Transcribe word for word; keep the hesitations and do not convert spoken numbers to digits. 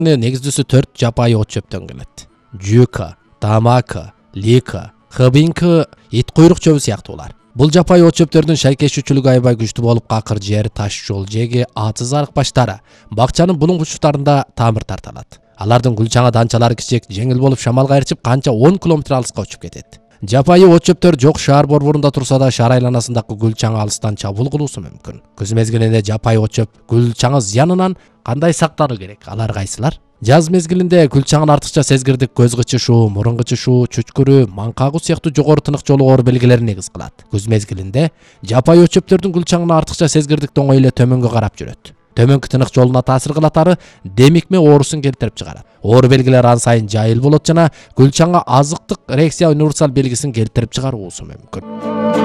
негиздүүсү төрт жапайы от чөптөн келет. Жүйка, тамака, лика, хабинка, ит куйрук чөбү сыяктуулар. Бул жапайы от чөптөрдүн шайкешүүчүлүгү аябай күчтүү болуп, какыр жер, таш жол жеги, атсыз арык баштары бакчанын булуң бучуктарында тамыр тарталат. Алардын гүлчаңа данчалары кичек, жеңил болуп, шамалга ээрчип канча он километр алыска учуп кетет. Жапайы от чөптөр жок шаар борборунда турса да, шаар айланасындагы гүлчаңа алыстан чабуул кылуусу мүмкүн. Күз мезгилинде жапайы от чөп гүлчаңа зыянынан кандай сактануу керек? Алар кайсылар? Жаз мезгилинде гүлчаңын артыкча сезгирдик көз кычышуу, мурун кычышуу, чүчкүрүү, маңкагуу сыяктуу жогору тынык жолу оор белгилерин негиз кылат. Күз мезгилинде жапайы от чөптөрдүн гүлчаңына артыкча сезгирдик оңой эле төмөнгө карап жүрөт. Төмөнкү тынык жолуна таасир кылатары демикме оорусун келтирип чыгарат. Оор белгилер ан сайын жайыл болот жана гүлчаңга азыктык реакция универсал белгисин келтирип чыгаруусу мүмкүн.